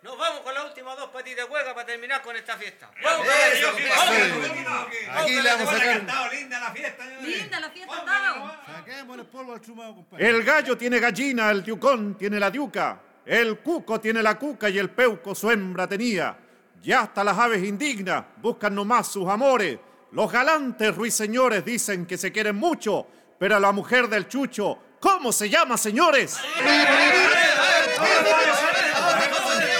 Nos vamos con las últimas 2 patitas de hueca para terminar con esta fiesta. ¡Vamos! Aquí le vamos a sacar. Linda la fiesta, Linda la fiesta, Tao. Saquémosle el polvo al chumado, compadre. El gallo tiene gallina, el diucón tiene la diuca, el cuco tiene la cuca y el peuco su hembra tenía. Ya hasta las aves indignas buscan nomás sus amores. Los galantes ruiseñores dicen que se quieren mucho, pero a la mujer del chucho, ¿cómo se llama, señores?